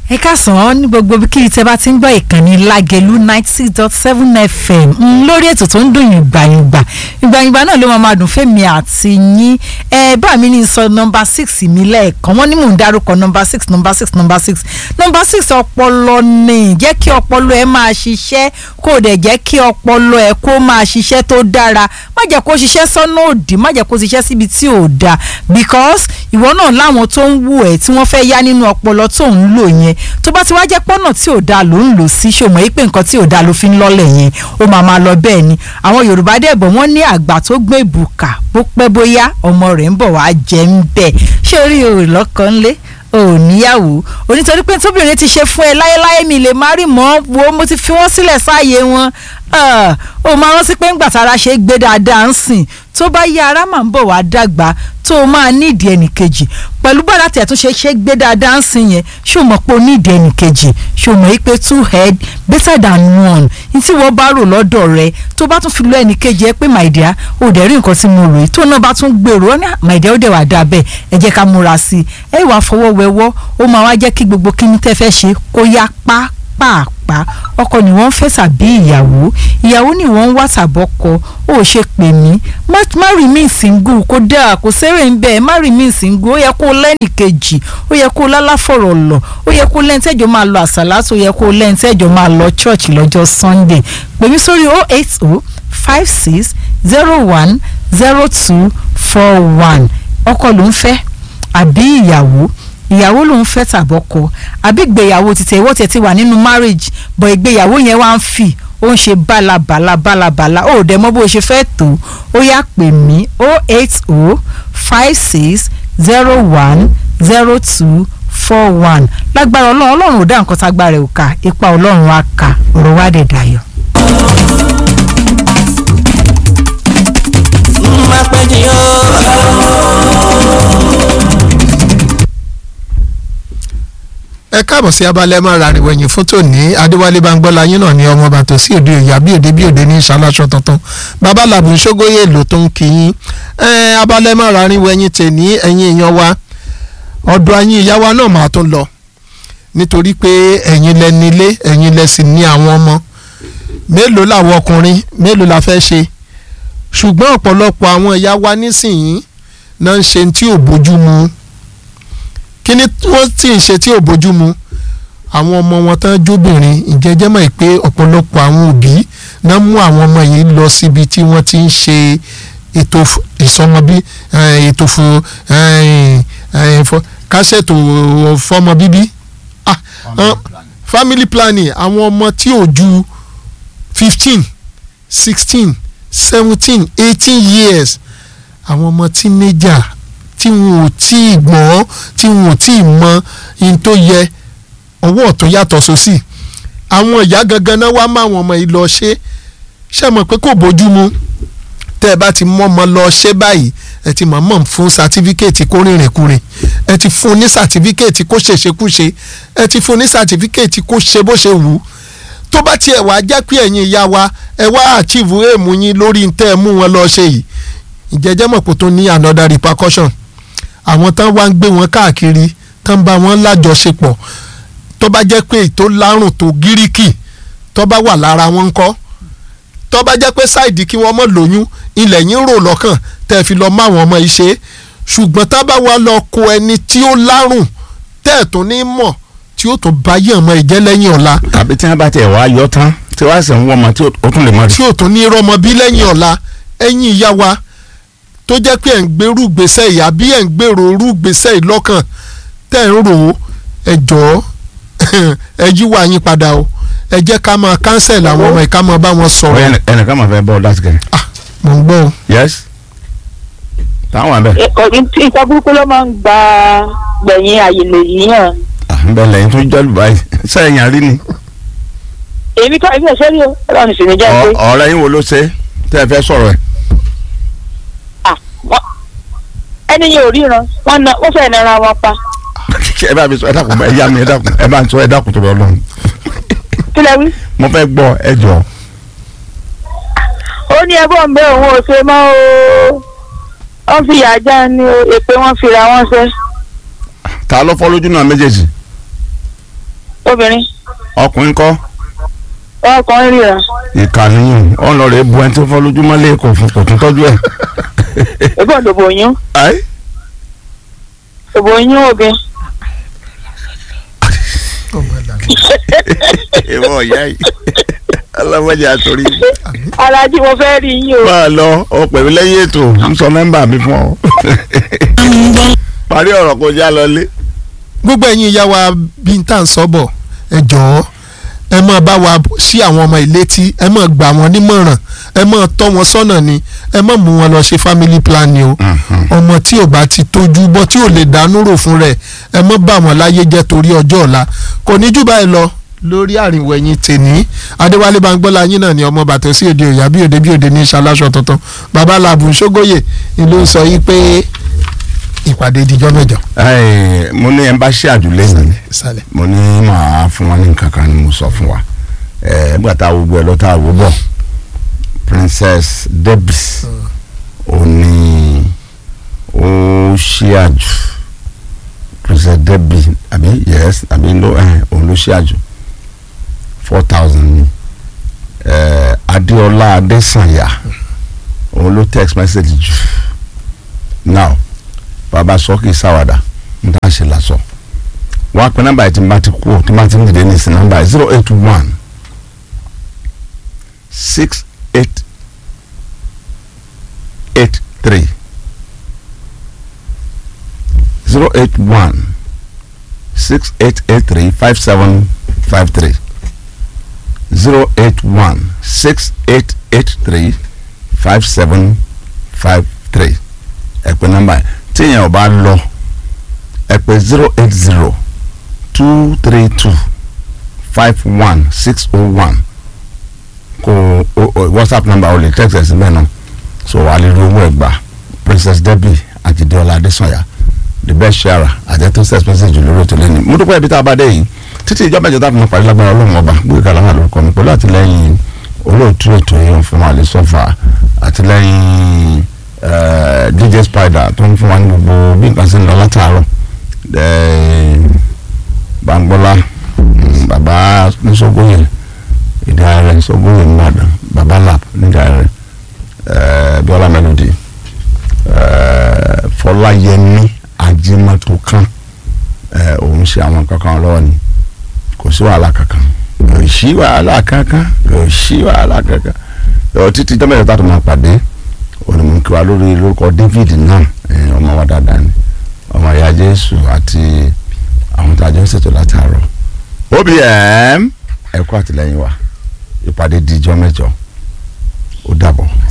ẹ káàsán ní gbogbo kíri tẹ́ bá ti ń gbọ́ ìkànnì Lágelú 96.7 FM lórí ètò tó ń dùn ìgbàyìngbà náà ló máa dùn fẹ́mi àti yín bá mi ní sọ nọ́mbà 6 mi lẹ́ẹ̀kan wọ́n ní mò ń dárúkọ nọ́mbà 6 ọpọlọ ni jẹ́ kí ọpọlọ ẹ máa ṣiṣẹ́ kó o dẹ̀ jẹ́ kí ọpọlọ ẹ kó máa ṣiṣẹ́ tó dára má jẹ́ kó ṣiṣẹ́ sọ́nà òdì má jẹ́ kó ṣiṣẹ́ síbi tí ò dáa because ìwọ náà láwọn tó ń wù ẹ́ tí wọ́n fẹ́ yá nínú ọpọlọ tó ń lò yẹn tó bá ti wá jẹ́ pọ́nà tí ò dáa ló ń lò sí ṣòmọ́ yí pé nǹkan tí ò dáa ló fi ń lọ́lẹ̀ yẹn ó máa lọ bẹ́ẹ̀ ni àwọn Yorùbá dẹ̀bọ̀ wọ́n ní àgbà tó gbé ìbùkà bó pẹ́ bóyá ọmọ rẹ̀ ń bọ̀ wá jẹ́ ń bẹ̀ ṣé orí o lọ́kàn lé o níyàwó onítorí pé tóbìnrin ti ṣe fún ẹ láyéláyé mi lè má rí mọ́ wo mo ti fi wọ́n sílẹ̀ sáàyè wọn ó máa rántí pé ńgbà tára ṣe gbé dáadáa ń sìn tó bá yá ara máa ń bọ̀ wá dàgbà tó o máa nídìí ẹnìkejì pẹ̀lú bọ́dà tí ẹ̀ tún ṣe gbé dáadáa ń sìn yẹn ṣó mọ̀ pé o nídìí ẹnìkejì ṣó mọ̀ pé two head better than one ní tí wọ́n bá rò lọ́dọ̀ rẹ tó bá tún fi lọ ẹnìkejì ẹ pé my dear o dẹ̀ rí nǹkan tí mo rò yìí tó náà bá tún gbèrò ọ́ ní my dear ó dẹ̀ wà dáa bẹ́ẹ̀ ẹ jẹ́ ká múra sí i ẹ wàá fọwọ́ wẹwọ́ ó máa wá jẹ́ kí gbogbo kíní tẹ́ fẹ́ ṣe kó yá pàápàá ọkọ ni wọ́n fẹ́ tàbí ìyàwó ni wọ́n ń wá tàbọ́kọ ó ṣe pè mí má rí mi single kó dáa kò sẹ́rẹ̀ ń bẹ́ẹ̀ má rí mi single ó yẹ kó lẹ́nì kejì ó yẹ kó lálàfọ̀rọ̀ lọ ó yẹ kó lẹ́ni tẹ́jọ́ máa lọ àsàlátù ó yẹ kó lẹ́ni tẹ́jọ́ máa lọ church lọ́jọ́ Sunday pè mí sórí 08056010241 ọkọ ló ń fẹ́ àbí ìyàwó ló ń fẹ́ tàbọ́kọ àbí ìgbéyàwó títẹ̀ ìwọ́ tẹ̀ ti wà nínú marriage bọ̀ ìgbéyàwó yẹn wá ń fi ó ń ṣe bálabàla ó dẹ̀ mọ́ bó ṣe fẹ́ tó ó yá pè mí 08056010241 lágbára ọlọ́run ò dá nǹkan tágbára ẹ̀ ò ká ipa ọlọ́run á kà ọ̀rọ̀ wá dẹ̀ dayọ̀. má pẹ́ jù yó. ẹ káàbọ̀ sí abalẹ̀ máa ra ìwẹ̀yìn fún tòní adéwálé bangbọ́lá yín náà ní ọmọ bàtò sí òde òyà bí òde ní ìṣàlàṣọ tuntun babaláàbù ṣógóyè ló tó ń kíyìn abalẹ̀ máa ra ìwẹ̀yìn tèní ẹ̀yin èèyàn wa ọ̀dọ̀ ẹ̀yin ìyá wa náà máa tún lọ nítorí pé ẹ̀yin lẹ nílé ẹ̀yin lẹ sì ní àwọn ọmọ mélòó làwọn ọkùnrin mélòó la fẹ́ ṣe ṣùgbọ́n ọ̀pọ̀lọpọ̀ àwọn ìyá wa nísìnyí náà ń ṣe tí ò bójú mu kí ni wọ́n sì ń ṣe tí ò bójú mu àwọn ọmọ wọn tán jóbìnrin ìjẹ́jẹ́ mọ̀ pé ọ̀pọ̀lọpọ̀ àwọn òbí náà mú àwọn ọmọ yìí lọ síbi tí wọ́n ti ń ṣe ètò ìsọmọbí ètò fún kásẹ̀tò fọmọ bíbí family planning àwọn ọmọ tí ò ju 15, 16, 17, 18 years àwọn ọmọ teenager tí wọn ò tí ì gbọ́n tí wọn ò tí ì mọ in tó yẹ ọwọ́ ọ̀tún yàtọ̀ sósì àwọn ìyá gangan náà wá má àwọn ọmọ yìí lọ ṣe mọ̀ pé kò bójú mu tẹ́ ẹ bá ti mọ́ ọmọ lọ ṣe báyìí ẹ ti mọ̀ fún sátífíkẹ́ẹ̀tì kó rìnrìn kùnrin ẹ ti fún ní sátífíkẹ́ẹ̀tì kó ṣèṣekúṣe ẹ ti fún ní sátífíkẹ́ẹ̀tì kó ṣe bó ṣe wù ú tó bá tiẹ̀ wá jẹ́ pé ẹ̀yin ìyá wa ẹ wá àchíìfù èèmù yín lórí tẹ́ ẹ mú wọn lọ ṣe yìí ìjẹ́jẹ́ mọ̀ pé tó ní another repercussion àwọn tán wá ń gbé wọn káàkiri tán bá wọn lájọṣepọ̀ tó bá jẹ́ pé ètò lárùn tó gíríkì tó bá wà lára wọn ń kọ́ tó bá jẹ́ pé ṣáìdì kí wọ́n mọ̀ lóyún ilẹ̀ yín rò lọ́kàn tẹ́ fi lọ máwọn ọmọ yìí ṣe ṣùgbọ́n tá bá wà lọ kó ẹni tí ó lárùn tẹ́ ẹ̀ tó ní mọ̀ tí ó tó bá yé ọmọ ìjẹ́ lẹ́yìn ọ̀la. tàbí tí wọ́n bá tiẹ̀ wá yọ tán tí wọ́n á sì ń wọ́n ọmọ tí ó tún lè mọ̀ rí. tí ó tún ní rọmọ bí lẹ́yìn ọ̀la ẹ̀yin ìyá wa tó jẹ́ pé ẹ̀ ń gbèrú gbèsè yìí àbí ẹ̀ ń gbèrò orú gbèsè yìí lọ́kàn tẹ́ ẹ̀ ń rò ó ẹ jọ̀ọ́ ẹ yíwà yín padà o ẹ jẹ́ ká máa cancel àwọn ọmọ ìka máa bá wọn sọ̀rọ̀. ẹnìkan máa fẹ́ bọ́ láti kẹ́rin. mo ń gbọ́ o. yes táwọn wà bẹ́ẹ̀. ìta burúkú ló máa ń gba gbẹ̀yìn àyèlè yìí hàn. bẹ́ẹ̀ lẹ́yìn tó jọ́lù báyìí sẹ́yìn àrí ni. èmi kọ́ ẹ̀mí ẹ̀ṣẹ́ rí o ẹ̀rọ ní sinmi jẹ́ pé. ọ̀rẹ́ yín wo ló ṣe tẹ́ ẹ fẹ́ sọ̀rọ̀ ẹ̀. ẹni yẹn ò ríran wọ́n fẹ́ nara wọn pa. ẹ bá mi sọ ẹ dákun ẹ yá mi ẹ dákun ẹ bá ń sọ ẹ dákun tó lọ lọ́run. kí lẹ wí. mo fẹ́ gbọ́ ẹ jọ. ó ní ẹbọ ń bẹ òun ò ṣe mọ́ o wọ́n fi ìyà já ní o, èpè wọ́n fira wọ́n ṣe. ta ló fọ́ lójú náà méjèèjì. obìnrin. ọkùnrin kọ́ ọkùnrin ríra. ìkànnì ọ̀nà rẹ̀ bu ẹni tó fọ́ lójúmọ́ lé kò tún tọ́jú ẹ̀. ẹgbẹ́ òdòbò oyún. Ayi. òbò oyún obìn. ìwọ ọ̀yá yìí ọlọ́mọdé àtòrí. alájí mo fẹ́ rí yín o. máa lọ ọ pẹ̀lú lẹ́yìn ètò ń sọ nọ́mbà mi fún ọ. parí ọ̀rọ̀ kó já lọ lé. gbogbo ẹ̀yin ìyá wa bí n tà ń sọ́bọ̀ ẹ jọ̀ọ́ ẹ máa bá wa sí àwọn ọmọ ìlétí ẹ máa gbà wọ́n nímọ̀ràn ẹ máa tọ́ wọn sọ́nà ni ẹ máa mú wọn lọ ṣe family planning o ọmọ tí ò bá ti tójú bọ́ tí ò lè dánú rò fún rẹ̀ ẹ máa bá wọn láyé jẹ́ torí ọjọ́ ọ̀la kò ní jù báyìí lọ lórí àrìnwó ẹ̀yìn tèní adéwálé bangbọ́lá yín náà ni ọmọ bàtẹ́ sí òde òyà bí òde ní ṣaláṣọ tuntun bàbá làbùn ṣógóyè ìlú sọ yìí pé ìpàdé ìdíjọ́ mẹ́jọ. mo ní ẹ bá ṣe àjùlé mi ìsàlẹ̀. mo ní màá fún wọn ní nǹkan kan ni mo sọ fún wa nígbà tá a wo gbọ́ ẹ lọ́tà àwọ̀ bọ̀ Princess Debbie ó ní ó ṣe àjù Princess Debbie àbí yes àbí ló òun ló ṣe àjù 4,000 ni Adéọlá Adésànyà òun ló text message jù now bàbá sọ kì í sáwàdà n ta ṣe la sọ wọn á pè nọ́mbà yìí tí n bá ti kú tí n bá ti ń dìde ní ìsìn nọ́mbà 081 6883 081 6883 5753 081 6883 5753 ẹ pè nọ́mbà yìí tíyẹn ò bá lọ ẹ pè 080-232-51601 kò whatsapp number ò lè text ẹ síbẹ̀ náà so wà á lè rí owó ẹ̀ gbà Princess Debbie Adéọlá Adésànyà the best sharer àjẹtó sex message lórí ètò lẹ́nu mo dúpẹ́ ibi tá a bá dé yìí títí ìjọba mẹ́jọ tá a fi máa parí lágbára ọlọ́run ọba gbé kàlámà lórúkọ mi pẹ̀lú àtìlẹ́yìn olóòtú ètò yìí fún wa lè sọ́fà àtìlẹ́yìn DJ Spider tó ń fún wa ní gbogbo bí nǹkan sí ń lọ látàárọ̀ Bangbọ́lá bàbá nísọgbóyè ìdí ààrẹ nísọgbóyè nìbàdàn bàbá lap nídìí ààrẹ Bíọ́lá Melody Fọláyẹmí Ajímọ́tókàn òun ṣe àwọn kankan lọ́wọ́ ni kò sí wàhálà kankan kò sí wàhálà kankan títí jọ́mẹ́ta tó máa pàdé olùmọ̀kí wa lórí lórúkọ David náà ọmọ wa dáadáa ni ọmọ ìyá Jésù àti àwọn tó àjọ ṣètò látàárọ̀ OBM ẹ̀kọ́ àtìlẹ́yìn wa ìpàdé díjọ́ mẹ́jọ ó dàbọ̀.